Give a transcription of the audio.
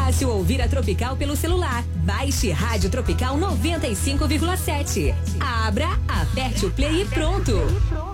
fácil ouvir a Tropical pelo celular. Baixe Rádio Tropical 95,7. Abra, aperte o play e pronto.